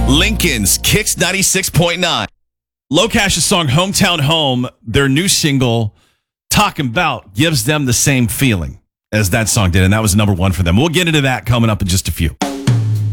Lincoln's Kicks 96.9. LoCash's song Hometown Home, their new single, Talking About, gives them the same feeling as that song did, and that was number one for them. We'll get into that coming up in just a few.